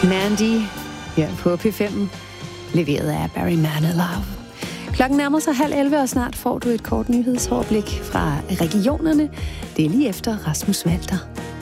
Mandy her på P5, leveret af Barry Manilow. Klokken nærmer sig 10:30, og snart får du et kort nyhedsoverblik fra regionerne. Det er lige efter Rasmus Walter.